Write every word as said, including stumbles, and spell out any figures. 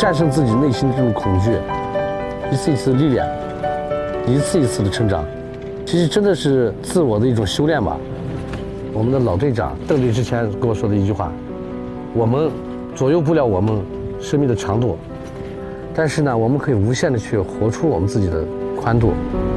战胜自己内心的这种恐惧，一次一次的历练，一次一次的成长，其实真的是自我的一种修炼吧。我们的老队长邓队之前跟我说的一句话，我们左右不了我们生命的长度，但是呢，我们可以无限的去活出我们自己的宽度。